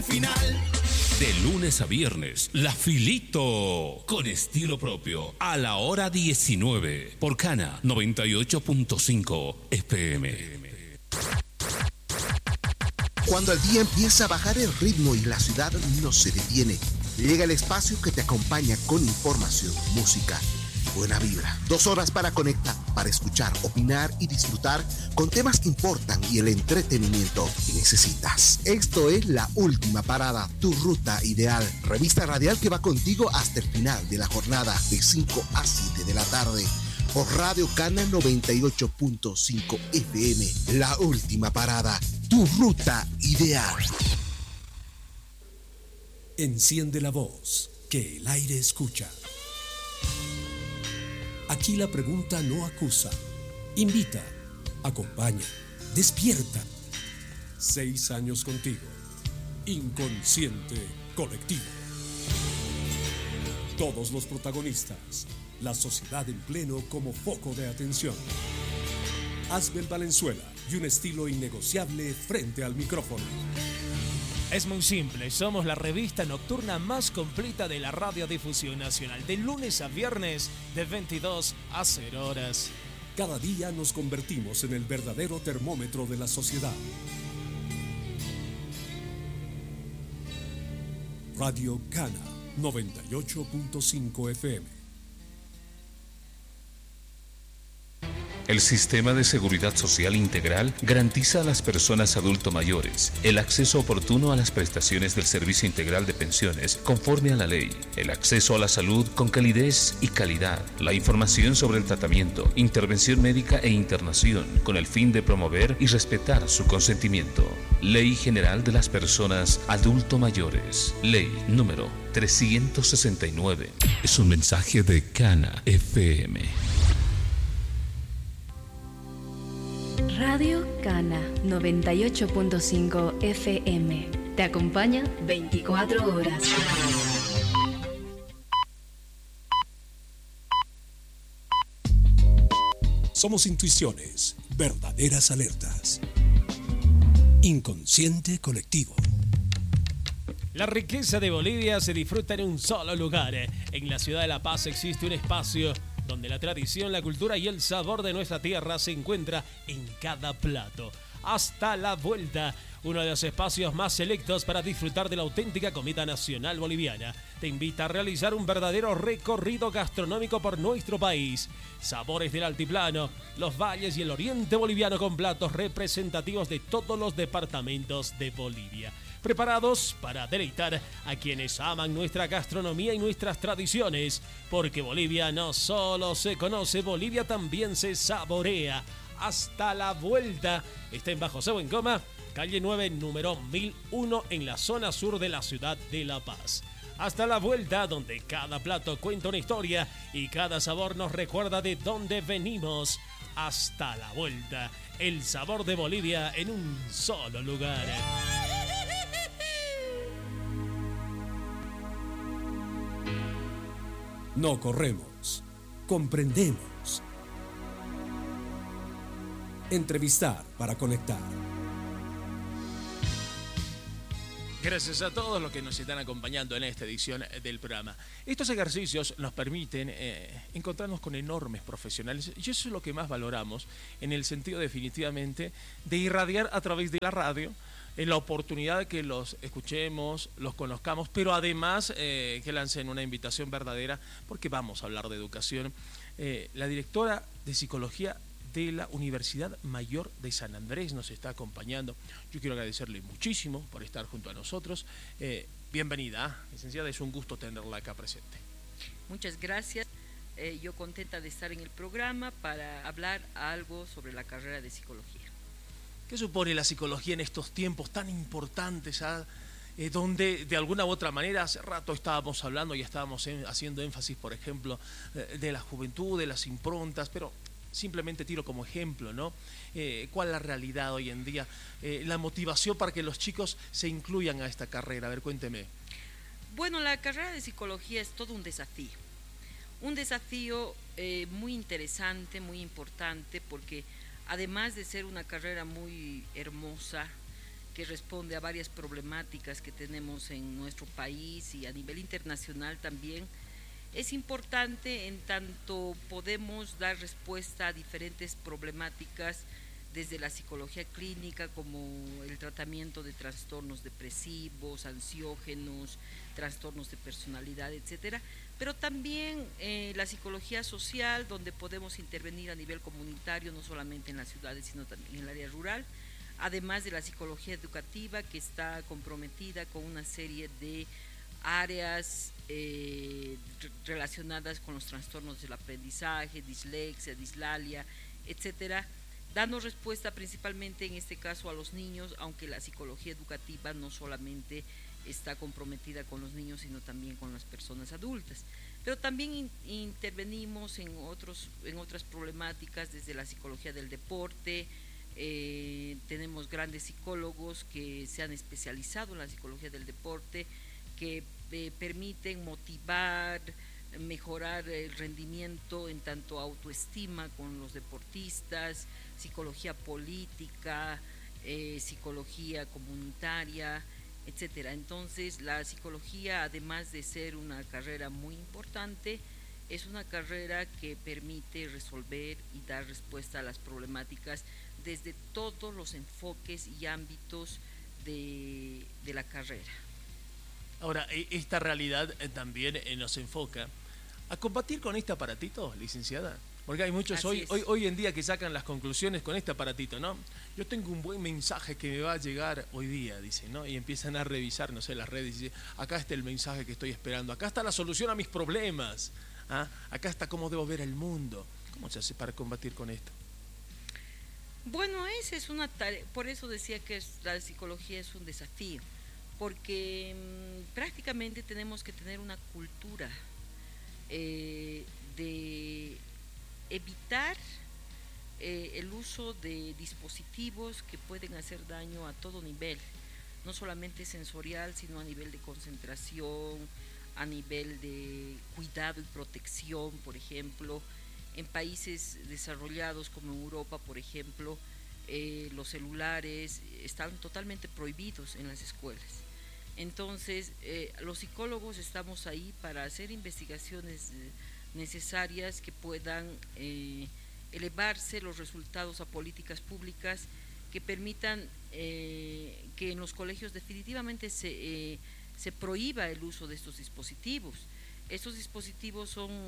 Final. De lunes a viernes, La Filito, con estilo propio, a la hora 19, por Cana 98.5 FM. Cuando el día empieza a bajar el ritmo y la ciudad no se detiene, llega el espacio que te acompaña con información, música, buena vibra. 2 horas para conectar, para escuchar, opinar y disfrutar con temas que importan y el entretenimiento que necesitas. Esto es La Última Parada, tu ruta ideal. Revista radial que va contigo hasta el final de la jornada, de 5 a 7 de la tarde. Por Radio Cana 98.5 FM. La Última Parada, tu ruta ideal. Enciende la voz, que el aire escucha. Aquí la pregunta no acusa, invita, acompaña, despierta. 6 años contigo, inconsciente colectivo. Todos los protagonistas, la sociedad en pleno como foco de atención. Asbel Valenzuela y un estilo innegociable frente al micrófono. Es muy simple, somos la revista nocturna más completa de la radiodifusión nacional, de lunes a viernes, de 22 a 0 horas. Cada día nos convertimos en el verdadero termómetro de la sociedad. Radio Cana 98.5 FM. El Sistema de Seguridad Social Integral garantiza a las personas adulto mayores el acceso oportuno a las prestaciones del Servicio Integral de Pensiones conforme a la ley, el acceso a la salud con calidez y calidad, la información sobre el tratamiento, intervención médica e internación con el fin de promover y respetar su consentimiento. Ley General de las Personas Adulto Mayores, Ley número 369. Es un mensaje de Cana FM. Radio Cana 98.5 FM. Te acompaña 24 horas. Somos intuiciones, verdaderas alertas. Inconsciente colectivo. La riqueza de Bolivia se disfruta en un solo lugar. En la ciudad de La Paz existe un espacio donde la tradición, la cultura y el sabor de nuestra tierra se encuentra en cada plato. Hasta la Vuelta, uno de los espacios más selectos para disfrutar de la auténtica comida nacional boliviana. Te invita a realizar un verdadero recorrido gastronómico por nuestro país. Sabores del altiplano, los valles y el oriente boliviano con platos representativos de todos los departamentos de Bolivia. Preparados para deleitar a quienes aman nuestra gastronomía y nuestras tradiciones, porque Bolivia no solo se conoce, Bolivia también se saborea. Hasta la Vuelta está en Bajo Cebo en Coma, calle 9, número 1001, en la zona sur de la ciudad de La Paz. Hasta la Vuelta, donde cada plato cuenta una historia y cada sabor nos recuerda de dónde venimos. Hasta la Vuelta, el sabor de Bolivia en un solo lugar. No corremos, comprendemos. Entrevistar para conectar. Gracias a todos los que nos están acompañando en esta edición del programa. Estos ejercicios nos permiten encontrarnos con enormes profesionales y eso es lo que más valoramos, en el sentido definitivamente de irradiar a través de la radio, en la oportunidad de que los escuchemos, los conozcamos, pero además que lancen una invitación verdadera, porque vamos a hablar de educación. La directora de Psicología de la Universidad Mayor de San Andrés nos está acompañando. Yo quiero agradecerle muchísimo por estar junto a nosotros. Bienvenida, licenciada, es un gusto tenerla acá presente. Muchas gracias. Yo contenta de estar en el programa para hablar algo sobre la carrera de Psicología. ¿Qué supone la psicología en estos tiempos tan importantes, donde de alguna u otra manera hace rato estábamos hablando y estábamos haciendo énfasis, por ejemplo, de la juventud, de las improntas, pero simplemente tiro como ejemplo, ¿no? ¿Cuál es la realidad hoy en día? La motivación para que los chicos se incluyan a esta carrera. A ver, cuénteme. Bueno, la carrera de Psicología es todo un desafío. Un desafío muy interesante, muy importante, porque además de ser una carrera muy hermosa, que responde a varias problemáticas que tenemos en nuestro país y a nivel internacional también. Es importante en tanto podemos dar respuesta a diferentes problemáticas desde la psicología clínica, como el tratamiento de trastornos depresivos, ansiógenos, trastornos de personalidad, etcétera, pero también la psicología social, donde podemos intervenir a nivel comunitario, no solamente en las ciudades, sino también en el área rural, además de la psicología educativa, que está comprometida con una serie de áreas relacionadas con los trastornos del aprendizaje, dislexia, dislalia, etcétera, dando respuesta principalmente en este caso a los niños, aunque la psicología educativa no solamente está comprometida con los niños, sino también con las personas adultas. Pero también intervenimos en otras problemáticas desde la psicología del deporte. Tenemos grandes psicólogos que se han especializado en la psicología del deporte, que permiten motivar, mejorar el rendimiento en tanto autoestima con los deportistas, psicología política, psicología comunitaria, etcétera. Entonces, la psicología, además de ser una carrera muy importante, es una carrera que permite resolver y dar respuesta a las problemáticas desde todos los enfoques y ámbitos de la carrera. Ahora, esta realidad también nos enfoca a combatir con este aparatito, licenciada. Porque hay muchos hoy en día que sacan las conclusiones con este aparatito, ¿no? Yo tengo un buen mensaje que me va a llegar hoy día, dicen, ¿no? Y empiezan a revisar, no sé, las redes y dicen, acá está el mensaje que estoy esperando, acá está la solución a mis problemas, ¿ah? Acá está cómo debo ver el mundo. ¿Cómo se hace para combatir con esto? Bueno, esa es una tarea, por eso decía que la psicología es un desafío, porque prácticamente tenemos que tener una cultura de evitar el uso de dispositivos que pueden hacer daño a todo nivel, no solamente sensorial, sino a nivel de concentración, a nivel de cuidado y protección. Por ejemplo, en países desarrollados como Europa, por ejemplo, los celulares están totalmente prohibidos en las escuelas. Entonces, los psicólogos estamos ahí para hacer investigaciones necesarias que puedan elevarse los resultados a políticas públicas que permitan que en los colegios definitivamente se prohíba el uso de estos dispositivos. Estos dispositivos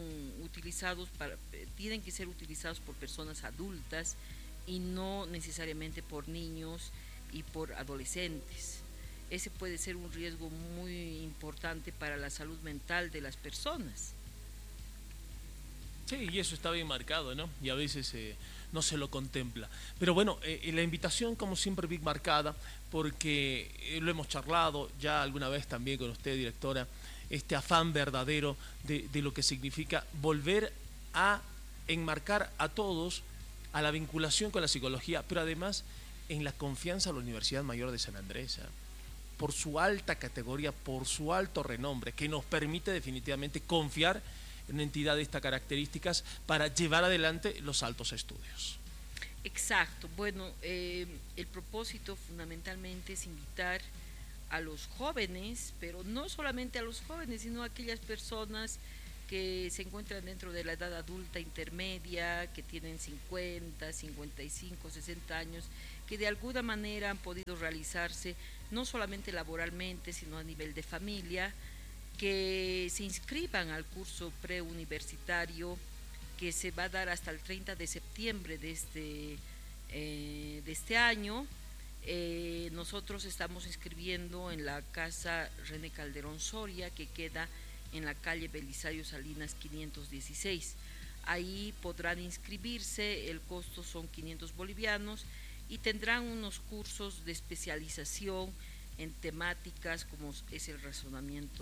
tienen que ser utilizados por personas adultas y no necesariamente por niños y por adolescentes. Ese puede ser un riesgo muy importante para la salud mental de las personas. Sí, y eso está bien marcado, ¿no? Y a veces no se lo contempla. Pero bueno, la invitación como siempre bien marcada, porque lo hemos charlado ya alguna vez también con usted, directora, este afán verdadero de lo que significa volver a enmarcar a todos a la vinculación con la psicología, pero además en la confianza a la Universidad Mayor de San Andrés, por su alta categoría, por su alto renombre, que nos permite definitivamente confiar en una entidad de estas características para llevar adelante los altos estudios. Exacto. Bueno, el propósito fundamentalmente es invitar a los jóvenes, pero no solamente a los jóvenes, sino a aquellas personas que se encuentran dentro de la edad adulta intermedia, que tienen 50, 55, 60 años, que de alguna manera han podido realizarse no solamente laboralmente, sino a nivel de familia, que se inscriban al curso preuniversitario que se va a dar hasta el 30 de septiembre de este año. Nosotros estamos inscribiendo en la Casa René Calderón Soria, que queda en la calle Belisario Salinas 516. Ahí podrán inscribirse, el costo son 500 bolivianos y tendrán unos cursos de especialización en temáticas como es el razonamiento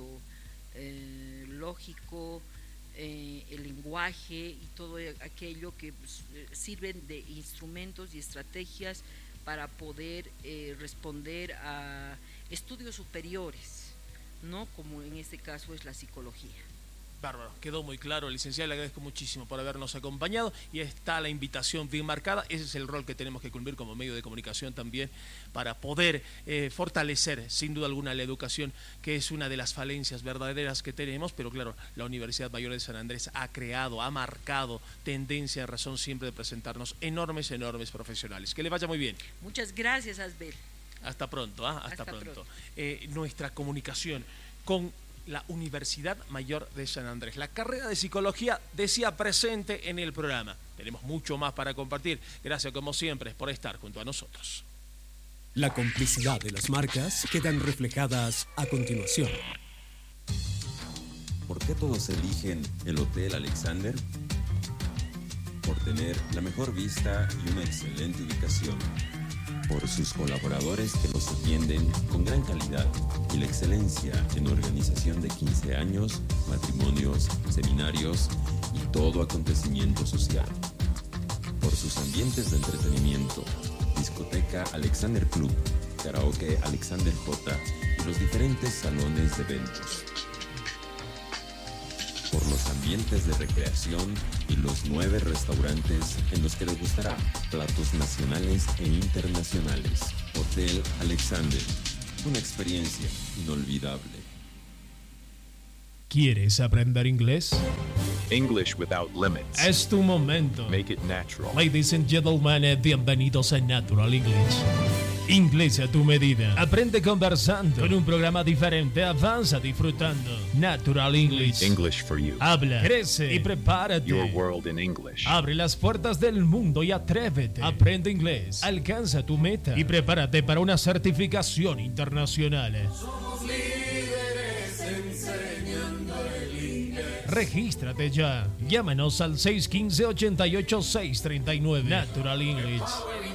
lógico, el lenguaje y todo aquello que sirven de instrumentos y estrategias para poder responder a estudios superiores, ¿no? Como en este caso es la psicología. Bárbaro, quedó muy claro, licenciado, le agradezco muchísimo por habernos acompañado y está la invitación bien marcada. Ese es el rol que tenemos que cumplir como medio de comunicación también para poder fortalecer sin duda alguna la educación, que es una de las falencias verdaderas que tenemos, pero claro, la Universidad Mayor de San Andrés ha creado, ha marcado tendencia en razón siempre de presentarnos enormes profesionales. Que le vaya muy bien. Muchas gracias, Asbel. Hasta pronto, hasta pronto. Nuestra comunicación con la Universidad Mayor de San Andrés. La carrera de psicología decía presente en el programa. Tenemos mucho más para compartir. Gracias como siempre por estar junto a nosotros. La complicidad de las marcas quedan reflejadas a continuación. ¿Por qué todos eligen el Hotel Alexander? Por tener la mejor vista y una excelente ubicación. Por sus colaboradores que los atienden con gran calidad y la excelencia en organización de 15 años, matrimonios, seminarios y todo acontecimiento social. Por sus ambientes de entretenimiento, discoteca Alexander Club, karaoke Alexander J y los diferentes salones de eventos. Por los ambientes de recreación y los 9 restaurantes en los que degustará platos nacionales e internacionales. Hotel Alexander, una experiencia inolvidable. ¿Quieres aprender inglés? English without limits. Es tu momento. Make it natural. Ladies and gentlemen, bienvenidos a Natural English. Inglés a tu medida. Aprende conversando. Con un programa diferente, avanza disfrutando. Natural English. English for you. Habla, crece y prepárate. Your world in English. Abre las puertas del mundo y atrévete. Aprende inglés. Alcanza tu meta y prepárate para una certificación internacional. Somos líderes enseñando el inglés. Regístrate ya. Llámanos al 615-88-639. Natural English.